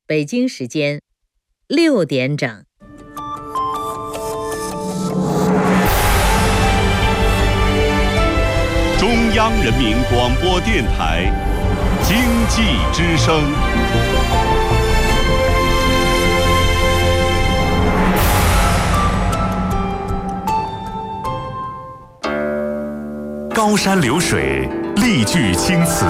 北京时间6点整。 中央人民广播电台经济之声。高山流水，丽句青词，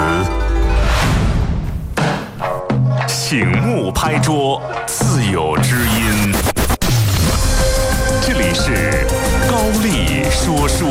醒目拍桌，自有知音。这里是高丽说书。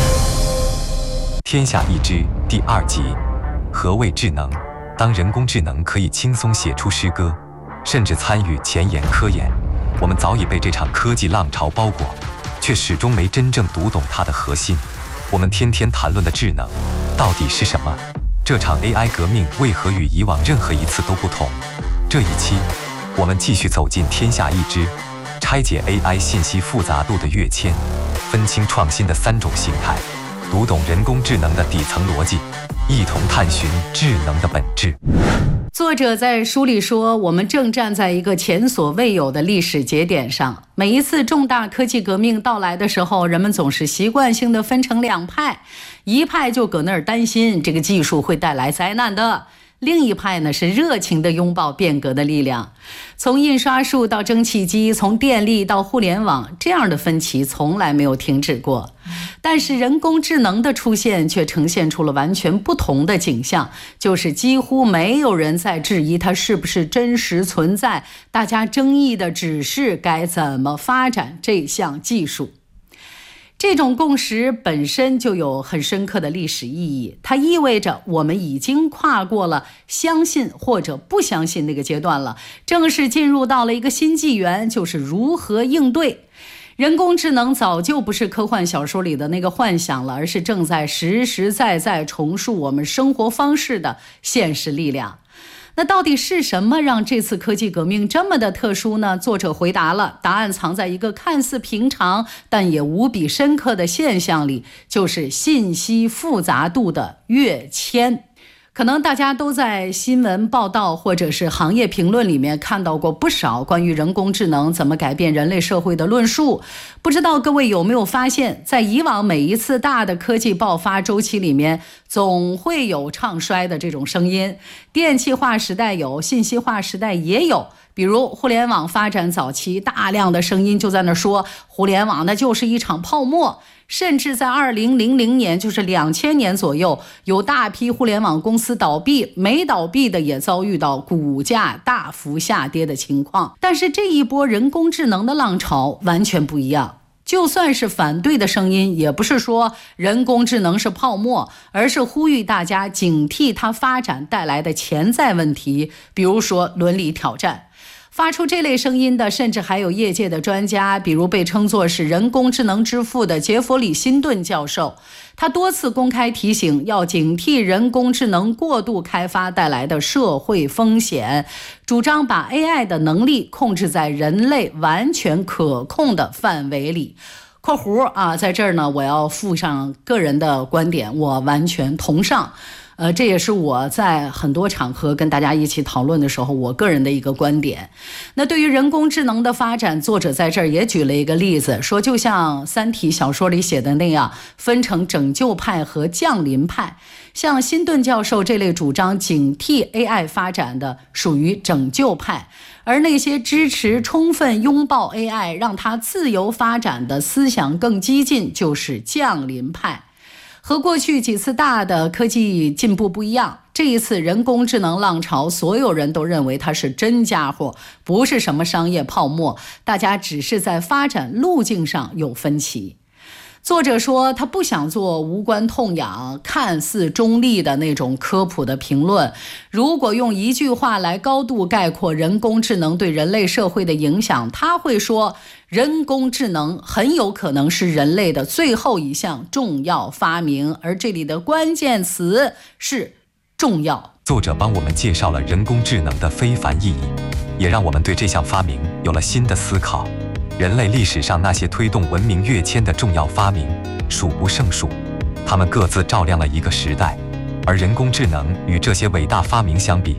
天下一知第2集，何谓智能？当人工智能可以轻松写出诗歌，甚至参与前沿科研，我们早已被这场科技浪潮包裹，却始终没真正读懂它的核心。我们天天谈论的智能到底是什么？这场 AI 革命为何与以往任何一次都不同？这一期我们继续走进天下一知，拆解 AI 信息复杂度的跃迁，分清创新的3种形态，读懂人工智能的底层逻辑，一同探寻智能的本质。 作者在书里说，我们正站在一个前所未有的历史节点上。每一次重大科技革命到来的时候，人们总是习惯性的分成2派，一派就搁那儿担心这个技术会带来灾难的，另一派呢是热情地拥抱变革的力量。从印刷术到蒸汽机，从电力到互联网，这样的分歧从来没有停止过。但是人工智能的出现却呈现出了完全不同的景象，就是几乎没有人在质疑它是不是真实存在，大家争议的只是该怎么发展这项技术。这种共识本身就有很深刻的历史意义，它意味着我们已经跨过了相信或者不相信那个阶段了，正式进入到了一个新纪元，就是如何应对。人工智能早就不是科幻小说里的那个幻想了，而是正在实实在在重塑我们生活方式的现实力量。那到底是什么让这次科技革命这么的特殊呢？作者回答了，答案藏在一个看似平常但也无比深刻的现象里，就是信息复杂度的跃迁。可能大家都在新闻报道或者是行业评论里面看到过不少关于人工智能怎么改变人类社会的论述。不知道各位有没有发现，在以往每一次大的科技爆发周期里面，总会有唱衰的这种声音。电气化时代有，信息化时代也有。比如互联网发展早期，大量的声音就在那说互联网那就是一场泡沫，甚至在2000年，就是2000年左右，有大批互联网公司倒闭，没倒闭的也遭遇到股价大幅下跌的情况。但是这一波人工智能的浪潮完全不一样，就算是反对的声音，也不是说人工智能是泡沫，而是呼吁大家警惕它发展带来的潜在问题，比如说伦理挑战。发出这类声音的甚至还有业界的专家，比如被称作是人工智能之父的杰弗里·辛顿教授。他多次公开提醒要警惕人工智能过度开发带来的社会风险，主张把 AI 的能力控制在人类完全可控的范围里。括弧啊，在这儿呢，我要附上个人的观点，我完全同上。这也是我在很多场合跟大家一起讨论的时候，我个人的一个观点。那对于人工智能的发展，作者在这儿也举了一个例子，说就像《三体》小说里写的那样，分成拯救派和降临派。像辛顿教授这类主张警惕 AI 发展的属于拯救派，而那些支持充分拥抱 AI 让它自由发展的思想更激进，就是降临派。和过去几次大的科技进步不一样，这一次人工智能浪潮，所有人都认为它是真家伙，不是什么商业泡沫，大家只是在发展路径上有分歧。作者说他不想做无关痛痒看似中立的那种科普的评论，如果用一句话来高度概括人工智能对人类社会的影响，他会说人工智能很有可能是人类的最后一项重要发明，而这里的关键词是重要。 作者帮我们介绍了人工智能的非凡意义，也让我们对这项发明有了新的思考。人类历史上那些推动文明跃迁的重要发明数不胜数，它们各自照亮了一个时代，而人工智能与这些伟大发明相比，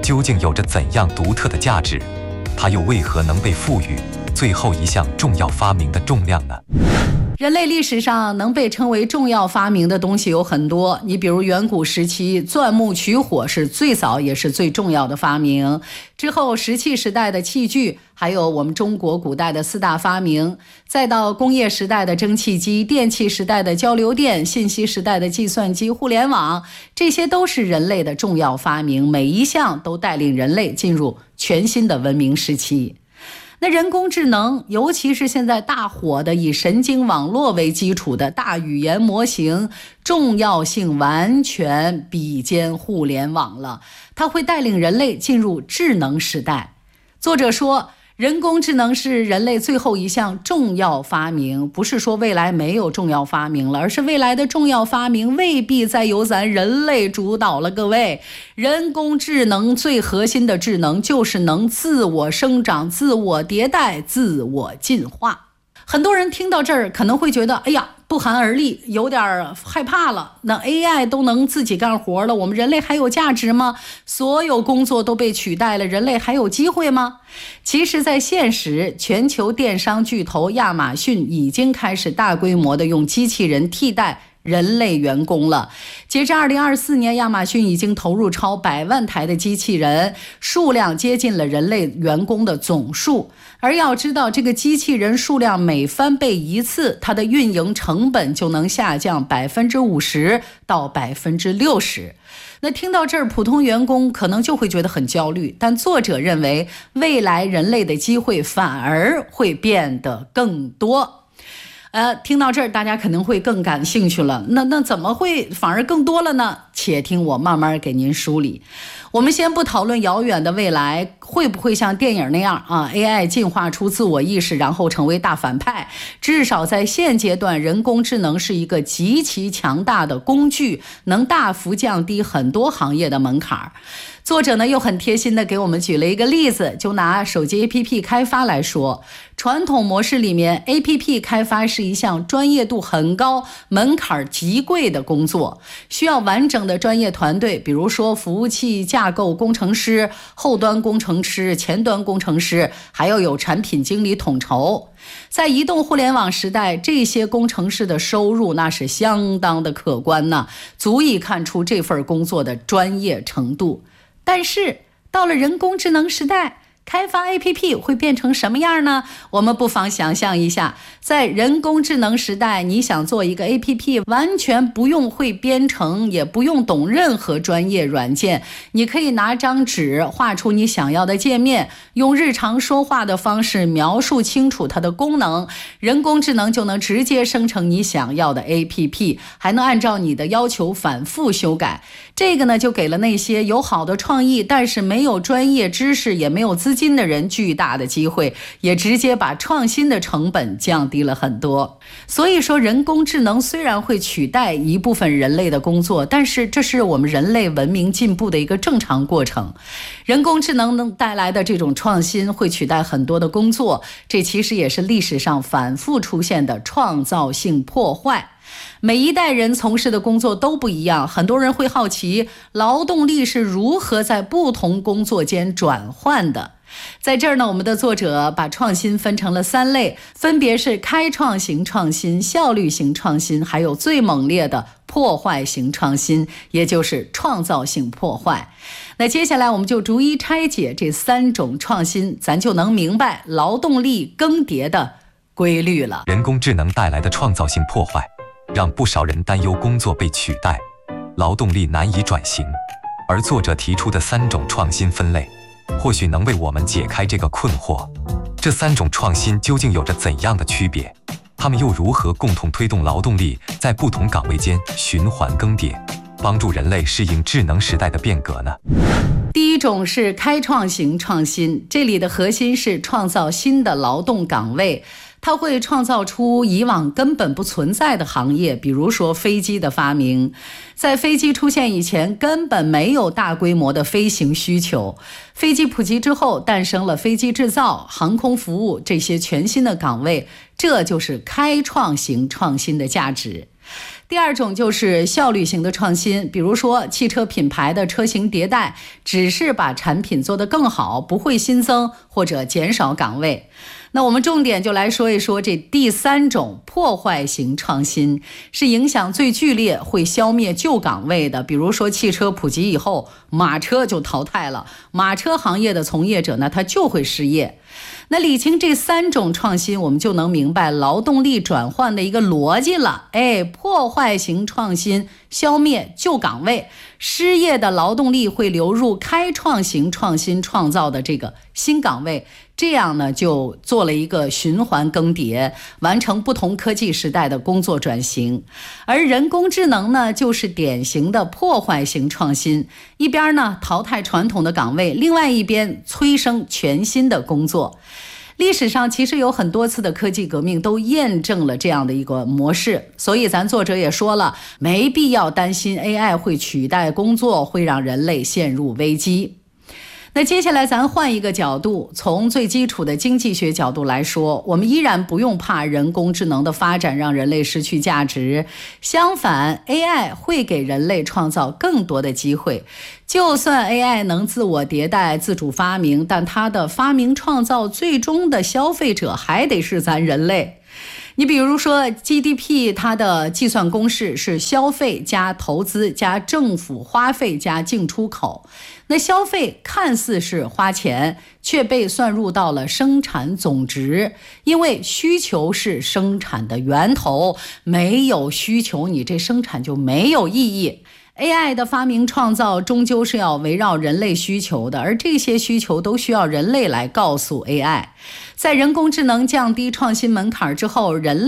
究竟有着怎样独特的价值？它又为何能被赋予最后一项重要发明的重量呢？ 人类历史上能被称为重要发明的东西有很多，你比如远古时期钻木取火是最早也是最重要的发明，之后石器时代的器具，还有我们中国古代的4大发明，再到工业时代的蒸汽机，电气时代的交流电，信息时代的计算机、互联网，这些都是人类的重要发明，每一项都带领人类进入全新的文明时期。那人工智能，尤其是现在大火的以神经网络为基础的大语言模型，重要性完全比肩互联网了，它会带领人类进入智能时代。作者说，人工智能是人类最后一项重要发明，不是说未来没有重要发明了，而是未来的重要发明未必再由咱人类主导了。各位，人工智能最核心的智能就是能自我生长、自我迭代、自我进化。很多人听到这儿可能会觉得，哎呀，不寒而栗，有点害怕了。那 AI 都能自己干活了，我们人类还有价值吗？所有工作都被取代了，人类还有机会吗？其实在现实，全球电商巨头亚马逊已经开始大规模的用机器人替代人类员工了。截至2024年，亚马逊已经投入超100万台的机器人，数量接近了人类员工的总数。而要知道，这个机器人数量每翻倍一次，它的运营成本就能下降50%到60%。那听到这儿，普通员工可能就会觉得很焦虑，但作者认为，未来人类的机会反而会变得更多。听到这儿，大家可能会更感兴趣了。那怎么会反而更多了呢？且听我慢慢给您梳理。我们先不讨论遥远的未来会不会像电影那样AI 进化出自我意识，然后成为大反派。至少在现阶段，人工智能是一个极其强大的工具，能大幅降低很多行业的门槛。作者呢又很贴心的给我们举了一个例子，就拿手机 APP 开发来说，传统模式里面 APP 开发是一项专业度很高、门槛极贵的工作，需要完整的专业团队，比如说服务器架构工程师、后端工程师、前端工程师，还要有产品经理统筹。在移动互联网时代，这些工程师的收入那是相当的可观呢，足以看出这份工作的专业程度。但是到了人工智能时代，开发 APP 会变成什么样呢？我们不妨想象一下，在人工智能时代，你想做一个 APP， 完全不用会编程，也不用懂任何专业软件，你可以拿张纸画出你想要的界面，用日常说话的方式描述清楚它的功能，人工智能就能直接生成你想要的 APP， 还能按照你的要求反复修改。这个呢，就给了那些有好的创意，但是没有专业知识，也没有资金的人巨大的机会，也直接把创新的成本降低了很多。所以说，人工智能虽然会取代一部分人类的工作，但是这是我们人类文明进步的一个正常过程。人工智能能带来的这种创新会取代很多的工作，这其实也是历史上反复出现的创造性破坏。每一代人从事的工作都不一样，很多人会好奇劳动力是如何在不同工作间转换的。在这儿呢，我们的作者把创新分成了3类，分别是开创型创新、效率型创新，还有最猛烈的破坏型创新，也就是创造性破坏。那接下来我们就逐一拆解这3种创新，咱就能明白劳动力更迭的规律了。 人工智能带来的创造性破坏，让不少人担忧工作被取代，劳动力难以转型。而作者提出的3种创新分类，或许能为我们解开这个困惑。这3种创新究竟有着怎样的区别？它们又如何共同推动劳动力在不同岗位间循环更迭，帮助人类适应智能时代的变革呢？ 第一种是开创型创新，这里的核心是创造新的劳动岗位。它会创造出以往根本不存在的行业，比如说飞机的发明。在飞机出现以前，根本没有大规模的飞行需求。飞机普及之后，诞生了飞机制造、航空服务这些全新的岗位，这就是开创型创新的价值。 第二种就是效率型的创新，比如说汽车品牌的车型迭代，只是把产品做得更好，不会新增或者减少岗位。那我们重点就来说一说这第三种破坏型创新，是影响最剧烈，会消灭旧岗位的。比如说汽车普及以后，马车就淘汰了，马车行业的从业者呢，他就会失业。那理清这三种创新，我们就能明白劳动力转换的一个逻辑了。破坏型创新消灭旧岗位，失业的劳动力会流入开创型创新创造的这个新岗位，这样呢就做了一个循环更迭，完成不同科技时代的工作转型。而人工智能呢，就是典型的破坏型创新，一边呢淘汰传统的岗位，另外一边催生全新的工作。历史上其实有很多次的科技革命都验证了这样的一个模式，所以咱作者也说了，没必要担心 AI 会取代工作，会让人类陷入危机。那接下来咱换一个角度，从最基础的经济学角度来说，我们依然不用怕人工智能的发展让人类失去价值，相反 AI 会给人类创造更多的机会。就算 AI 能自我迭代、自主发明，但它的发明创造最终的消费者还得是咱人类。你比如说 GDP 它的计算公式是消费加投资加政府花费加进出口，那消费看似是花钱，却被算入到了生产总值，因为需求是生产的源头，没有需求你这生产就没有意义。AI 的发明创造终究是要围绕人类需求的，而这些需求都需要人类来告诉 AI。在人工智能降低创新门槛之后，人类